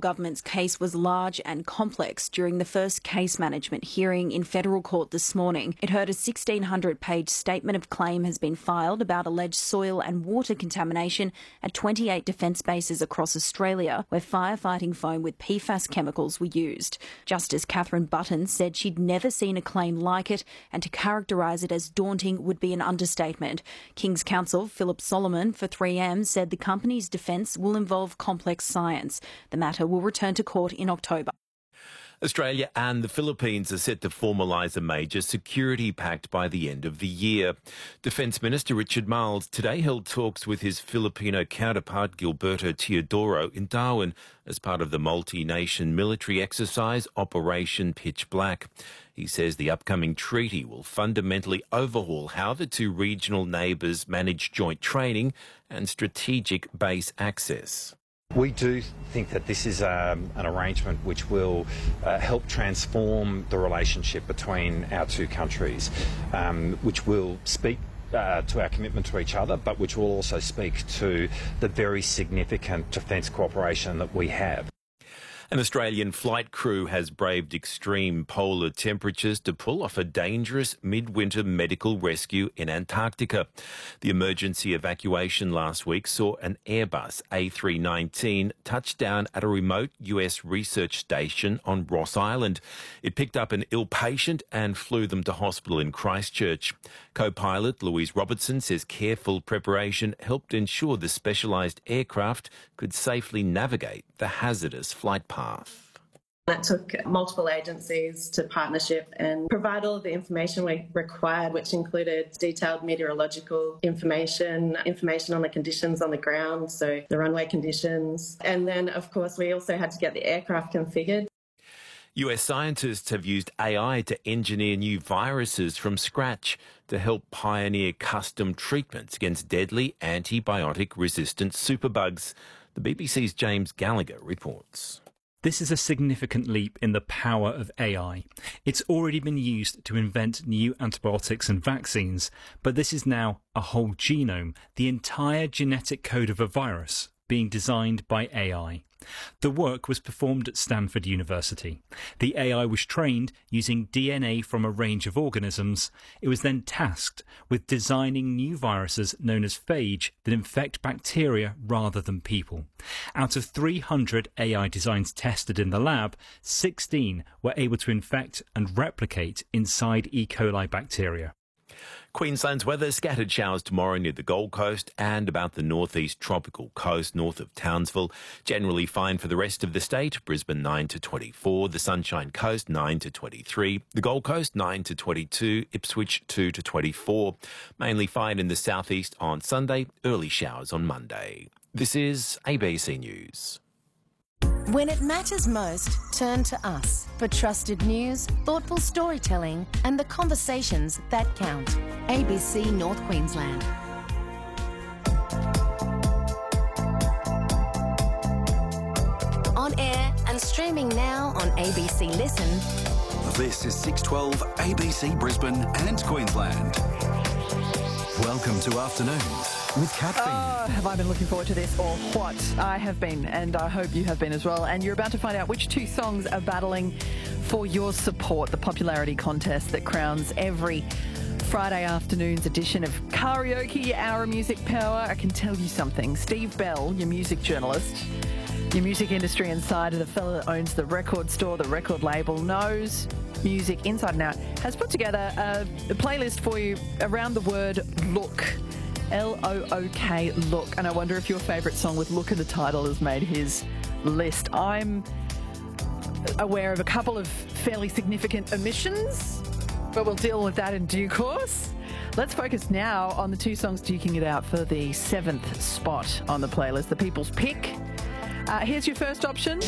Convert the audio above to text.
government's case was large and complex during the first case management hearing in federal court this morning. It heard a 1,600-page statement of claim has been filed about alleged soil and water contamination at 28 defence bases across Australia, where firefighting foam with PFAS chemicals were used. Justice Catherine Button said she'd never seen a claim like it, and to characterise it as daunting would be an understatement. King's Counsel Philip Solomon for 3M said the company's defence will involve complex science. The matter will return to court in October. Australia and the Philippines are set to formalise a major security pact by the end of the year. Defence Minister Richard Marles today held talks with his Filipino counterpart Gilberto Teodoro in Darwin as part of the multi-nation military exercise Operation Pitch Black. He says the upcoming treaty will fundamentally overhaul how the two regional neighbours manage joint training and strategic base access. We do think that this is an arrangement which will help transform the relationship between our two countries, which will speak to our commitment to each other, but which will also speak to the very significant defence cooperation that we have. An Australian flight crew has braved extreme polar temperatures to pull off a dangerous midwinter medical rescue in Antarctica. The emergency evacuation last week saw an Airbus A319 touch down at a remote US research station on Ross Island. It picked up an ill patient and flew them to hospital in Christchurch. Co-pilot Louise Robertson says careful preparation helped ensure the specialised aircraft could safely navigate the hazardous flight path. It took multiple agencies to partnership and provide all of the information we required, which included detailed meteorological information on the conditions on the ground, so the runway conditions. And then, of course, we also had to get the aircraft configured. US scientists have used AI to engineer new viruses from scratch to help pioneer custom treatments against deadly antibiotic-resistant superbugs. The BBC's James Gallagher reports. This is a significant leap in the power of AI. It's already been used to invent new antibiotics and vaccines, but this is now a whole genome, the entire genetic code of a virus, being designed by AI. The work was performed at Stanford University. The AI was trained using DNA from a range of organisms. It was then tasked with designing new viruses known as phage that infect bacteria rather than people. Out of 300 AI designs tested in the lab, 16 were able to infect and replicate inside E. coli bacteria. Queensland's weather, scattered showers tomorrow near the Gold Coast and about the northeast tropical coast north of Townsville. Generally fine for the rest of the state. Brisbane 9 to 24, the Sunshine Coast 9 to 23, the Gold Coast 9 to 22, Ipswich 2 to 24. Mainly fine in the southeast on Sunday, early showers on Monday. This is ABC News. When it matters most, turn to us for trusted news, thoughtful storytelling and the conversations that count. ABC North Queensland. On air and streaming now on ABC Listen. This is 612 ABC Brisbane and Queensland. Welcome to Afternoons with Catherine. Oh, have I been looking forward to this or what? I have been, and I hope you have been as well. And you're about to find out which two songs are battling for your support, the popularity contest that crowns every Friday afternoon's edition of Karaoke Hour Music Power. I can tell you something. Steve Bell, your music journalist, your music industry insider, the fellow that owns the record store, the record label, knows music inside and out, has put together a playlist for you around the word look. L-O-O-K, look. And I wonder if your favourite song with look in the title has made his list. I'm aware of a couple of fairly significant omissions, but we'll deal with that in due course. Let's focus now on the two songs duking it out for the 7th spot on the playlist, the People's Pick. Here's your first option.